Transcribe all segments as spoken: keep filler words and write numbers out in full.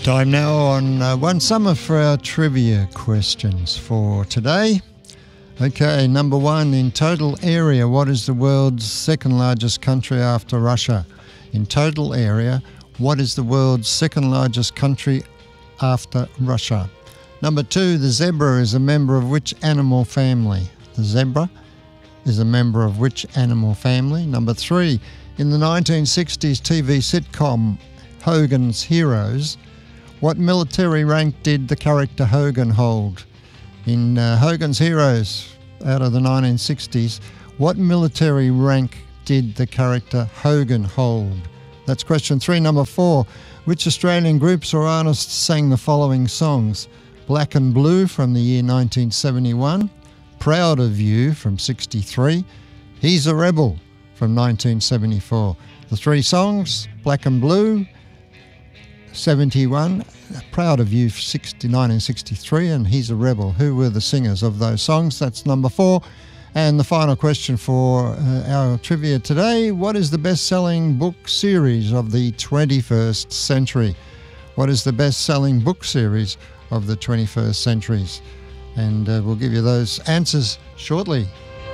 Time now on uh, One Summer for our trivia questions for today. Okay, number one, in total area, what is the world's second largest country after Russia? In total area, what is the world's second largest country after Russia? Number two, the zebra is a member of which animal family? The zebra is a member of which animal family? Number three, in the nineteen sixties T V sitcom Hogan's Heroes, what military rank did the character Hogan hold? In uh, Hogan's Heroes, out of the nineteen sixties, what military rank did the character Hogan hold? That's question three. Number four, which Australian groups or artists sang the following songs? Black and Blue from the year nineteen seventy-one, Proud of You from sixty-three, He's a Rebel from nineteen seventy-four. The three songs, Black and Blue, seventy-one, Proud of You, nineteen sixty-three, and He's a Rebel. Who were the singers of those songs? That's number four. And the final question for uh, our trivia today, what is the best-selling book series of the twenty-first century? What is the best-selling book series of the twenty-first centuries? And uh, we'll give you those answers shortly.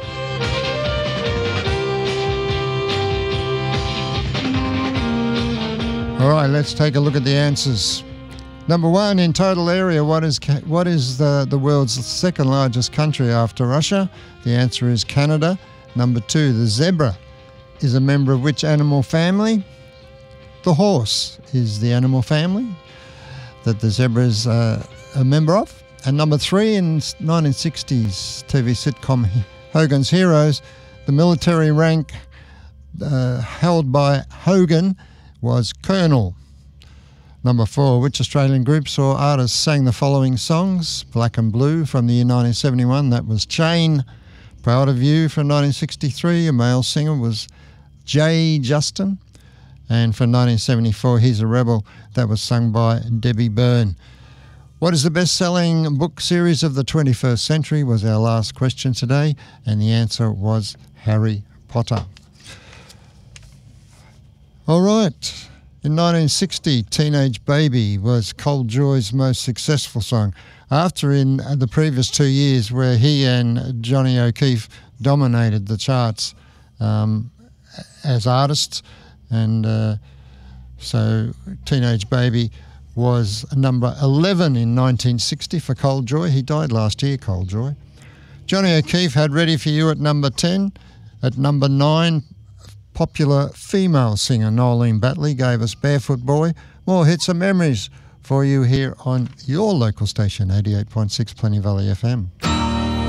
All right, let's take a look at the answers. Number one, in total area, what is what is the, the world's second largest country after Russia? The answer is Canada. Number two, the zebra is a member of which animal family? The horse is the animal family that the zebra is uh, a member of. And number three, in nineteen sixties T V sitcom Hogan's Heroes, the military rank uh, held by Hogan was Colonel. Number four, which Australian groups or artists sang the following songs? Black and Blue from the year nineteen seventy-one, that was Chain. Proud of You from nineteen sixty-three, a male singer was Jay Justin. And from nineteen seventy-four, He's a Rebel, that was sung by Debbie Byrne. What is the best-selling book series of the twenty-first century was our last question today, and the answer was Harry Potter. All right. In nineteen sixty, Teenage Baby was Cold Joy's most successful song. After in the previous two years where he and Johnny O'Keefe dominated the charts um, as artists, and uh, so Teenage Baby was number eleven in nineteen sixty for Cold Joy. He died last year, Cold Joy. Johnny O'Keefe had Ready For You at number ten. At number nine, popular female singer Nolene Batley gave us Barefoot Boy. More hits and memories for you here on your local station, eighty-eight point six Plenty Valley F M.